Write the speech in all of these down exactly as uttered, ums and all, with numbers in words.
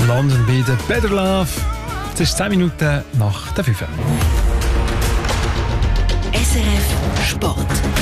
London bei der Better Love. Es ist zehn Minuten nach der fünf. S R F Sport.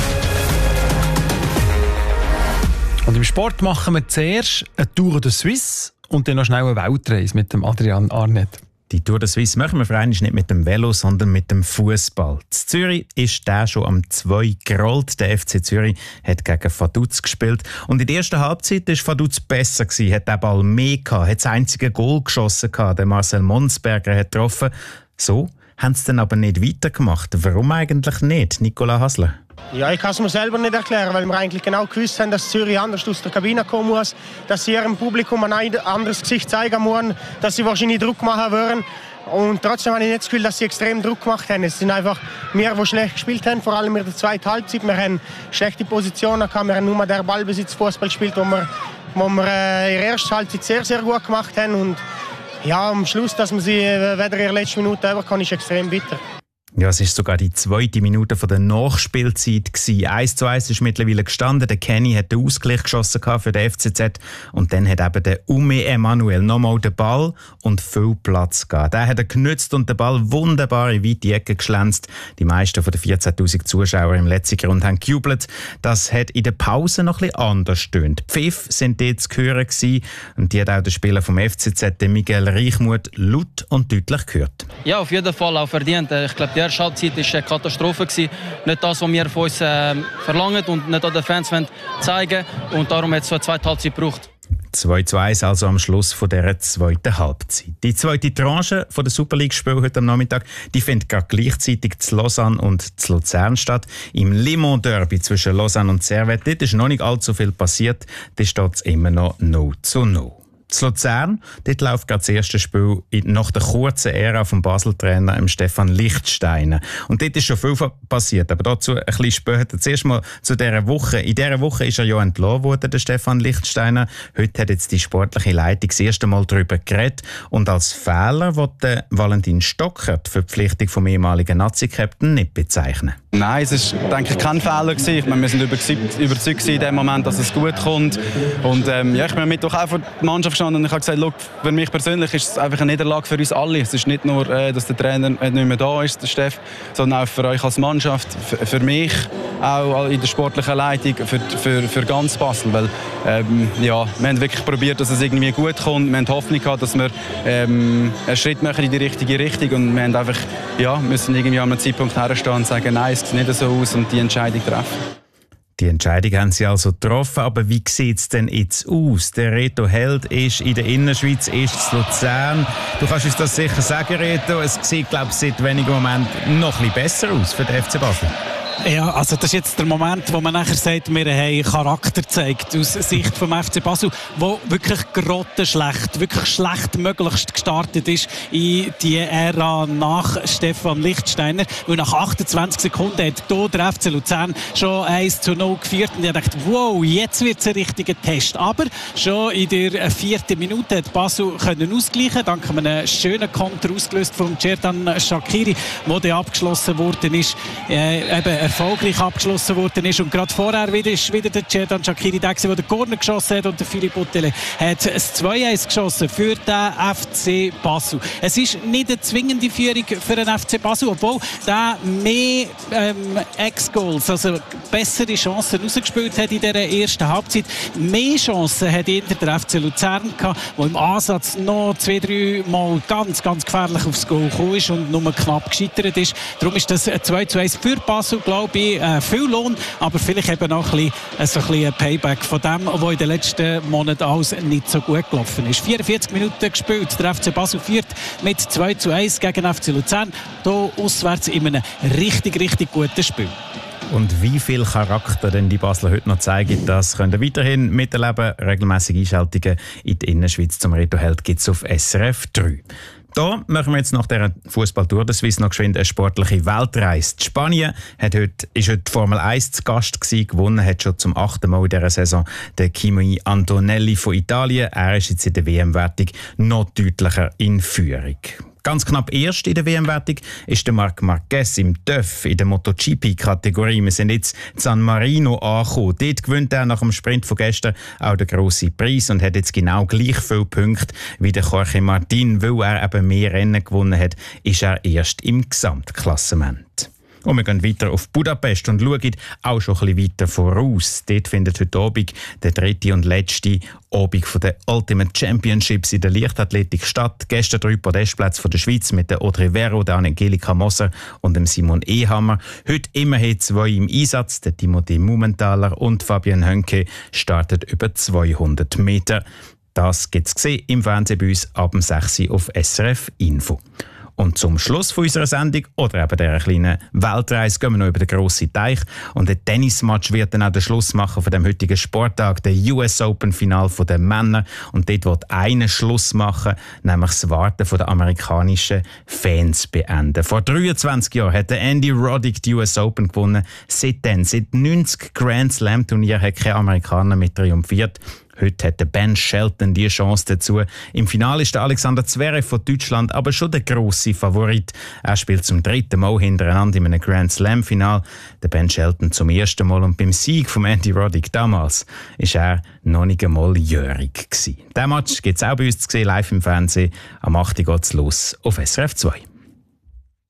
Und im Sport machen wir zuerst eine Tour de Suisse und dann noch schnell eine Weltreise mit dem Adrian Arnett. Die Tour de Suisse machen wir für einmal nicht mit dem Velo, sondern mit dem Fußball. In Zürich ist der schon am zwei gerollt. Der F C Zürich hat gegen Vaduz gespielt. Und in der ersten Halbzeit war Vaduz besser gewesen, hat den Ball mehr gehabt, hat das einzige Goal geschossen gehabt. Der Marcel Monsberger hat getroffen. So haben sie dann aber nicht weitergemacht. Warum eigentlich nicht, Nicola Hasler? Ja, ich kann es mir selber nicht erklären, weil wir eigentlich genau gewusst haben, dass Zürich anders aus der Kabine kommen muss, dass sie ihrem Publikum ein anderes Gesicht zeigen müssen, dass sie wahrscheinlich Druck machen würden. Und trotzdem habe ich nicht das Gefühl, dass sie extrem Druck gemacht haben. Es sind einfach wir, die schlecht gespielt haben, vor allem in der zweiten Halbzeit. Wir haben schlechte Positionen gehabt, wir haben nur der Ballbesitzfußball gespielt, wo wir, wo wir äh, in der ersten Halbzeit sehr, sehr gut gemacht haben. Und ja, am Schluss, dass man sie äh, weder in der letzten Minute über kann, ist extrem bitter. Ja, es war sogar die zweite Minute von der Nachspielzeit gewesen. eins zu eins ist mittlerweile gestanden. Der Kenny hat den Ausgleich geschossen für den F C Z. Und dann hat eben der Ume Emanuel nochmal den Ball und viel Platz gehabt. Der hat er genützt und den Ball wunderbar in weite Ecke geschlänzt. Die meisten von den vierzehntausend Zuschauer im letzten Grund haben gejubelt. Das hat in der Pause noch ein bisschen anders gestöhnt. Pfiff sind dort zu hören gewesen. Und die hat auch der Spieler vom F C Z, der Miguel Reichmuth, laut und deutlich gehört. Ja, auf jeden Fall auch verdient. Ich glaube, die erste Halbzeit war eine Katastrophe. Nicht das, was wir von uns äh, verlangen und nicht an den Fans zeigen wollen. Und darum hat es so eine zweite Halbzeit gebraucht. zwei zu eins also am Schluss von dieser zweiten Halbzeit. Die zweite Tranche von der Super League-Spiel heute am Nachmittag, die findet gerade gleichzeitig zu Lausanne und zu Luzern statt. Im Le Mans Derby zwischen Lausanne und Servette, dort ist noch nicht allzu viel passiert. Da steht es immer noch null zu null. Zu Luzern, dort läuft gerade das erste Spiel nach der kurzen Ära vom Basel-Trainer Stefan Lichtsteiner. Und dort ist schon viel passiert, aber dazu ein bisschen später. Zuerst mal zu dieser Woche. In dieser Woche ist er ja entlassen worden, der Stefan Lichtsteiner. Heute hat jetzt die sportliche Leitung das erste Mal darüber geredet. Und als Fehler will Valentin Stocker die Verpflichtung vom ehemaligen Nazi-Captain nicht bezeichnen. Nein, es war, denke ich, kein Fehler gewesen. Ich meine, wir sind überzeugt in dem Moment, dass es gut kommt. Und ähm, ja, ich bin mit auch vor der Mannschaft gestanden und ich habe gesagt, look, für mich persönlich ist es einfach eine Niederlage für uns alle. Es ist nicht nur, äh, dass der Trainer nicht mehr da ist, der Steff, sondern auch für euch als Mannschaft, für, für mich, auch in der sportlichen Leitung, für, für, für ganz Basel. Weil, ähm, ja, wir haben wirklich probiert, dass es irgendwie gut kommt. Wir haben Hoffnung gehabt, dass wir ähm, einen Schritt machen in die richtige Richtung. Und wir haben einfach, ja, müssen irgendwie an einem Zeitpunkt herstehen und sagen, nein, es sieht nicht so aus und die Entscheidung treffen. Die Entscheidung haben sie also getroffen, aber wie sieht es denn jetzt aus? Der Reto Held ist in der Innerschweiz, ist in Luzern. Du kannst uns das sicher sagen, Reto. Es sieht, glaube ich, seit wenigen Momenten noch ein bisschen besser aus für den F C Basel. Ja, also das ist jetzt der Moment, wo man nachher sagt, wir haben Charakter gezeigt aus Sicht vom F C Basel, wo wirklich grottenschlecht, wirklich schlecht möglichst gestartet ist in die Ära nach Stefan Lichtsteiner. Und nach achtundzwanzig Sekunden hat hier der F C Luzern schon eins zu null geführt und ich dachte, wow, jetzt wird es ein richtiger Test. Aber schon in der vierten Minute hat Basel können ausgleichen, dank einem schönen Konter ausgelöst von Cerdan Shaqiri, der dann abgeschlossen worden ist. Äh, eben erfolgreich abgeschlossen worden ist. Und gerade vorher wieder ist wieder der Cerdan Shaqiri der, der den Corner geschossen hat und der Philipp Bottele hat das zwei eins geschossen für den F C Basel. Es ist nicht eine zwingende Führung für den F C Basel, obwohl der mehr ähm, Ex-Goals, also bessere Chancen rausgespielt hat in dieser ersten Halbzeit. Mehr Chancen hat hinter der F C Luzern gehabt, der im Ansatz noch zwei, drei Mal ganz, ganz gefährlich aufs Goal gekommen ist und nur knapp gescheitert ist. Darum ist das zwei zu eins für Basel, glaube ich, äh, viel Lohn, aber vielleicht eben auch ein bisschen, äh, so ein bisschen ein Payback von dem, was in den letzten Monaten alles nicht so gut gelaufen ist. vierundvierzig Minuten gespielt, der F C Basel führt mit zwei zu eins gegen F C Luzern, hier auswärts in einem richtig, richtig guten Spiel. Und wie viel Charakter denn die Basler heute noch zeigen, das könnt ihr weiterhin miterleben. Regelmäßige Einschaltungen in die Innerschweiz zum Reto Held gibt es auf S R F drei. Da machen wir jetzt nach der Fußball-Tour der Suisse noch geschwind eine sportliche Weltreise. Die Spanien hat heute, ist heute die Formel eins zu Gast gewesen, gewonnen hat schon zum achten Mal in dieser Saison der Kimi Antonelli von Italien. Er ist jetzt in der W M-Wertung noch deutlicher in Führung. Ganz knapp erst in der W M-Wertung ist der Marc Marquez im T Ö F in der MotoGP-Kategorie. Wir sind jetzt in San Marino angekommen. Dort gewinnt er nach dem Sprint von gestern auch den grossen Preis und hat jetzt genau gleich viele Punkte wie der Jorge Martin. Weil er eben mehr Rennen gewonnen hat, ist er erst im Gesamtklassement. Und wir gehen weiter auf Budapest und schauen auch schon ein bisschen weiter voraus. Dort findet heute Abend der dritte und letzte Abend der Ultimate Championships in der Leichtathletik statt. Gestern drei Podestplätze von der Schweiz mit der Audrey Vero, der Angelika Moser und dem Simon Ehammer. Heute immerhin zwei im Einsatz. Der Timothée Mumenthaler und Fabian Hönke startet über zweihundert Meter. Das gibt es im Fernsehen bei uns ab sechs Uhr auf S R F Info. Und zum Schluss von unserer Sendung oder eben dieser kleinen Weltreise gehen wir noch über den grossen Teich. Und der Tennismatch wird dann auch den Schluss machen von dem heutigen Sporttag, der U S Open-Final der Männer. Und dort wird einer Schluss machen, nämlich das Warten der amerikanischen Fans beenden. Vor dreiundzwanzig Jahren hat der Andy Roddick die U S Open gewonnen. Seitdem, seit neunzig Grand Slam-Turnieren hat kein Amerikaner mit triumphiert. Heute hat der Ben Shelton die Chance dazu. Im Finale ist der Alexander Zverev von Deutschland aber schon der grosse Favorit. Er spielt zum dritten Mal hintereinander in einem Grand Slam-Final. Der Ben Shelton zum ersten Mal. Und beim Sieg von Andy Roddick damals war er noch nicht einmal jährig gewesen. Diesen Match gibt es auch bei uns zu sehen, live im Fernsehen. Am acht Uhr geht es los auf S R F zwei.